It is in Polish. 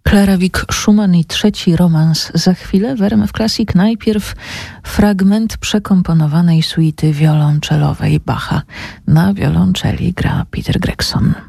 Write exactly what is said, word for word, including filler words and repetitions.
Clara Wieck-Schumann i trzeci romans za chwilę w R M F Classic. Najpierw fragment przekomponowanej suity wiolonczelowej Bacha. Na wiolonczeli gra Peter Gregson.